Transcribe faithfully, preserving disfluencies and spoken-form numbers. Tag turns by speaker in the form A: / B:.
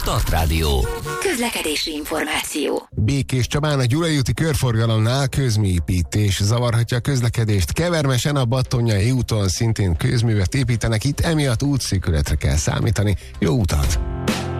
A: Start Rádió.
B: Közlekedési információ.
C: Békés Csabán a Gyulai úti körforgalomnál közműépítés zavarhatja a közlekedést. Kevermesen a Battonyai úton szintén közművet építenek, itt emiatt útszűkületre kell számítani. Jó utat!